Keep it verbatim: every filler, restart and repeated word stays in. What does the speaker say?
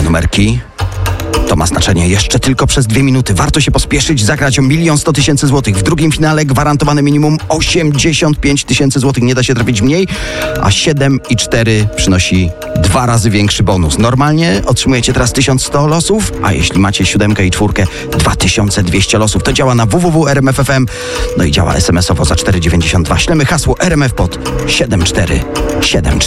numerki. To ma znaczenie jeszcze tylko przez dwie minuty. Warto się pospieszyć, zagrać o milion sto tysięcy złotych. W drugim finale gwarantowane minimum osiemdziesiąt pięć tysięcy złotych. Nie da się trafić mniej, a siedem i cztery przynosi dwa razy większy bonus. Normalnie otrzymujecie teraz tysiąc sto losów, a jeśli macie siódemkę i czwórkę, dwa tysiące dwieście losów. To działa na w w w kropka r m f f m, no i działa es em esowo za cztery dziewięćdziesiąt dwa. Ślemy hasło R M F pod siedem cztery siedem cztery.